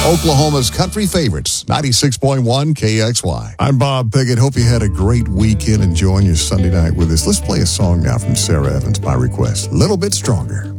Oklahoma's country favorites, 96.1 KXY. I'm Bob Pickett. Hope you had a great weekend enjoying your Sunday night with us. Let's play a song now from Sarah Evans by request. A little bit stronger.